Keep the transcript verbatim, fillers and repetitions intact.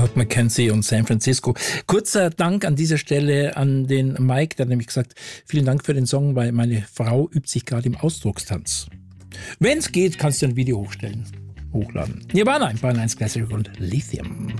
Doug McKenzie und San Francisco. Kurzer Dank an dieser Stelle an den Mike, der hat nämlich gesagt, vielen Dank für den Song, weil meine Frau übt sich gerade im Ausdruckstanz. Wenn es geht, kannst du ein Video hochstellen, hochladen. Nirvana, Bayern eins Classic und Lithium.